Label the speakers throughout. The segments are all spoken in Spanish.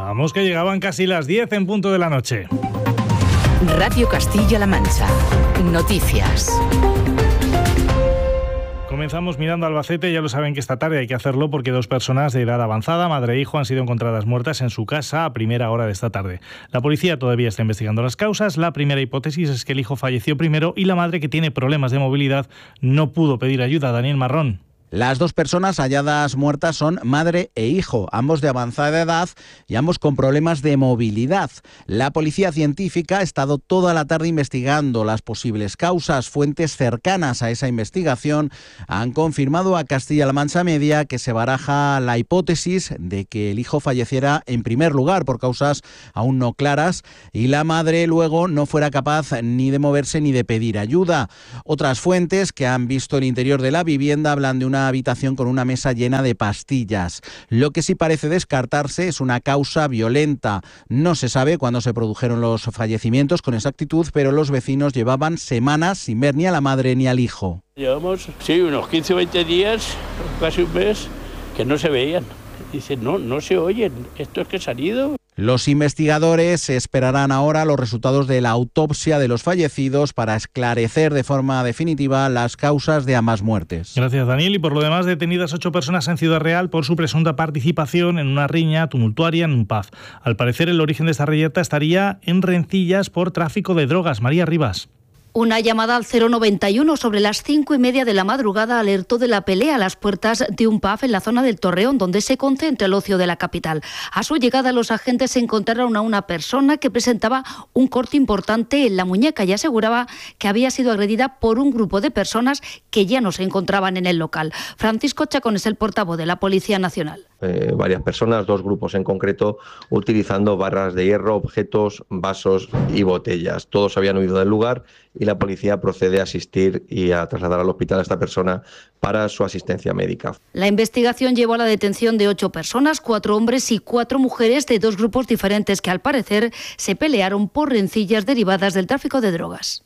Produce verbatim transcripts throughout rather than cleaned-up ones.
Speaker 1: Vamos, que llegaban casi las diez en punto de la noche.
Speaker 2: Radio Castilla-La Mancha. Noticias.
Speaker 1: Comenzamos mirando a Albacete. Ya lo saben que esta tarde hay que hacerlo porque dos personas de edad avanzada, madre e hijo, han sido encontradas muertas en su casa a primera hora de esta tarde. La policía todavía está investigando las causas. La primera hipótesis es que el hijo falleció primero y la madre, que tiene problemas de movilidad, no pudo pedir ayuda. Daniel Marrón.
Speaker 3: Las dos personas halladas muertas son madre e hijo, ambos de avanzada edad y ambos con problemas de movilidad. La policía científica ha estado toda la tarde investigando las posibles causas. Fuentes cercanas a esa investigación han confirmado a Castilla-La Mancha Media que se baraja la hipótesis de que el hijo falleciera en primer lugar por causas aún no claras y la madre luego no fuera capaz ni de moverse ni de pedir ayuda. Otras fuentes que han visto el interior de la vivienda hablan de una habitación con una mesa llena de pastillas. Lo que sí parece descartarse es una causa violenta. No se sabe cuándo se produjeron los fallecimientos con exactitud, pero los vecinos llevaban semanas sin ver ni a la madre ni al hijo.
Speaker 4: Llevamos, sí, unos quince o veinte días, casi un mes, que no se veían. Dicen, no, no se oyen, esto es que se han ido.
Speaker 3: Los investigadores esperarán ahora los resultados de la autopsia de los fallecidos para esclarecer de forma definitiva las causas de ambas muertes.
Speaker 1: Gracias, Daniel. Y por lo demás, detenidas ocho personas en Ciudad Real por su presunta participación en una riña tumultuaria en un pub. Al parecer, el origen de esta reyerta estaría en rencillas por tráfico de drogas. María Rivas.
Speaker 5: Una llamada al cero noventa y uno sobre las cinco y media de la madrugada alertó de la pelea a las puertas de un pub en la zona del Torreón, donde se concentra el ocio de la capital. A su llegada, los agentes encontraron a una persona que presentaba un corte importante en la muñeca y aseguraba que había sido agredida por un grupo de personas que ya no se encontraban en el local. Francisco Chacón es el portavoz de la Policía Nacional.
Speaker 6: Eh, varias personas, dos grupos en concreto, utilizando barras de hierro, objetos, vasos y botellas. Todos habían huido del lugar y la policía procede a asistir y a trasladar al hospital a esta persona para su asistencia médica.
Speaker 5: La investigación llevó a la detención de ocho personas, cuatro hombres y cuatro mujeres de dos grupos diferentes que al parecer se pelearon por rencillas derivadas del tráfico de drogas.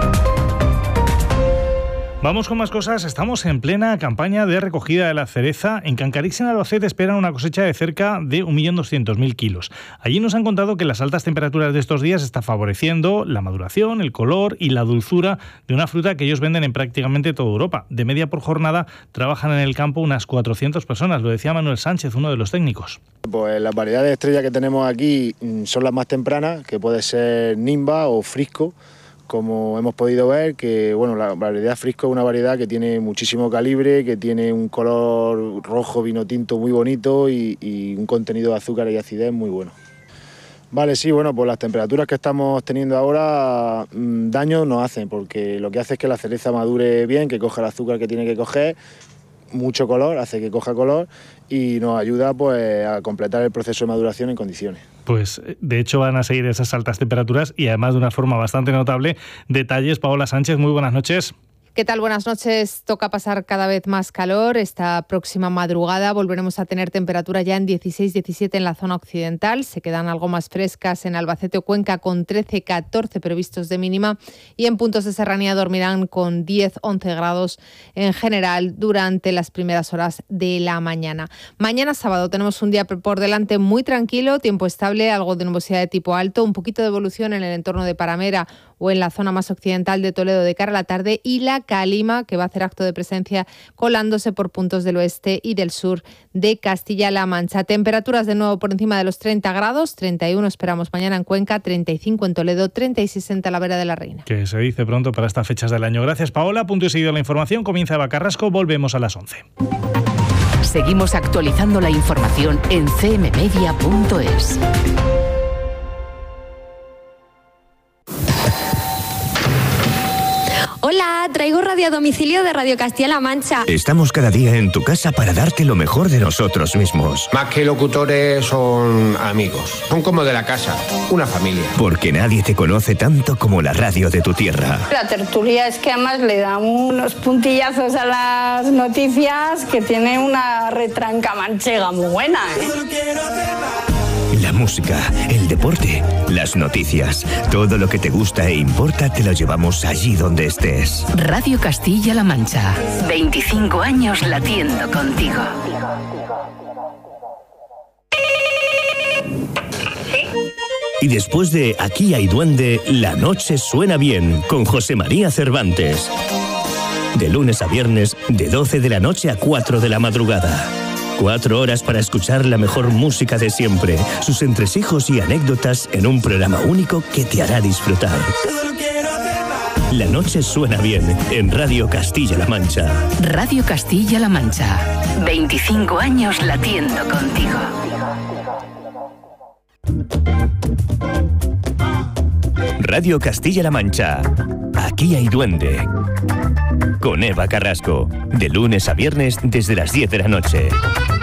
Speaker 1: Vamos con más cosas. Estamos en plena campaña de recogida de la cereza. En Cancarix, en Albacete, esperan una cosecha de cerca de un millón doscientos mil kilos. Allí nos han contado que las altas temperaturas de estos días están favoreciendo la maduración, el color y la dulzura de una fruta que ellos venden en prácticamente toda Europa. De media por jornada trabajan en el campo unas cuatrocientas personas. Lo decía Manuel Sánchez, uno de los técnicos.
Speaker 7: Pues las variedades de estrella que tenemos aquí son las más tempranas, que puede ser Nimba o Frisco. Como hemos podido ver, que bueno, la variedad Frisco es una variedad que tiene muchísimo calibre, que tiene un color rojo vino tinto muy bonito y, y un contenido de azúcar y acidez muy bueno. Vale, sí, bueno, pues las temperaturas que estamos teniendo ahora mmm, daño nos hacen, porque lo que hace es que la cereza madure bien, que coja el azúcar que tiene que coger, mucho color, hace que coja color y nos ayuda pues a completar el proceso de maduración en condiciones.
Speaker 1: Pues de hecho van a seguir esas altas temperaturas y además de una forma bastante notable. Detalles, Paola Sánchez, muy buenas noches.
Speaker 8: ¿Qué tal? Buenas noches. Toca pasar cada vez más calor. Esta próxima madrugada volveremos a tener temperatura ya en dieciséis diecisiete en la zona occidental. Se quedan algo más frescas en Albacete o Cuenca con trece catorce previstos de mínima y en puntos de serranía dormirán con diez once grados en general durante las primeras horas de la mañana. Mañana sábado tenemos un día por delante muy tranquilo, tiempo estable, algo de nubosidad de tipo alto, un poquito de evolución en el entorno de Paramera o en la zona más occidental de Toledo de cara a la tarde y la calima, que va a hacer acto de presencia colándose por puntos del oeste y del sur de Castilla-La Mancha. Temperaturas de nuevo por encima de los treinta grados, treinta y uno esperamos mañana en Cuenca, treinta y cinco en Toledo, treinta y seis en Talavera de la Reina.
Speaker 1: Que se dice pronto para estas fechas del año. Gracias, Paola. Punto y seguido la información. Comienza Eva Carrasco. Volvemos a las once.
Speaker 2: Seguimos actualizando la información en c m media punto es.
Speaker 9: Hola, traigo radio a domicilio de Radio Castilla-La Mancha.
Speaker 10: Estamos cada día en tu casa para darte lo mejor de nosotros mismos.
Speaker 11: Más que locutores, son amigos. Son como de la casa, una familia.
Speaker 10: Porque nadie te conoce tanto como la radio de tu tierra.
Speaker 12: La tertulia es que además le da unos puntillazos a las noticias que tiene una retranca manchega muy buena, ¿eh?
Speaker 10: La música, el deporte, las noticias, todo lo que te gusta e importa te lo llevamos allí donde estés.
Speaker 2: Radio Castilla-La Mancha, veinticinco años latiendo contigo.
Speaker 10: Y después de Aquí hay duende, la noche suena bien con José María Cervantes. De lunes a viernes, de doce de la noche a cuatro de la madrugada. Cuatro horas para escuchar la mejor música de siempre, sus entresijos y anécdotas en un programa único que te hará disfrutar. La noche suena bien en Radio Castilla-La Mancha.
Speaker 2: Radio Castilla-La Mancha. veinticinco años latiendo contigo.
Speaker 10: Radio Castilla-La Mancha. Aquí hay duende. Con Eva Carrasco. De lunes a viernes desde las diez de la noche.